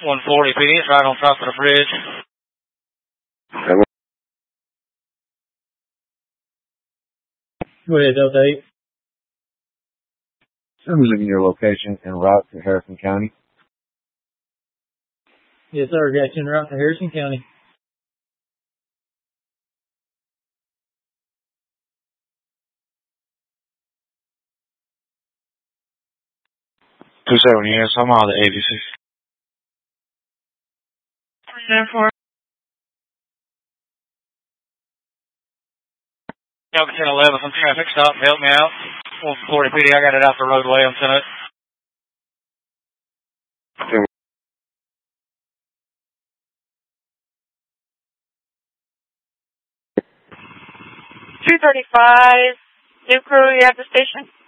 140 PD, it's right on top of the bridge. Go ahead, Delta 8. Send me your location and route to Harrison County. Yes, sir. Got you en route to Harrison County. Yes, I'm on the 86. 394. Delta 1011, some traffic stop, help me out. 140 PD, I got it out the roadway, I'm sending it. $235, new crew, you have the station.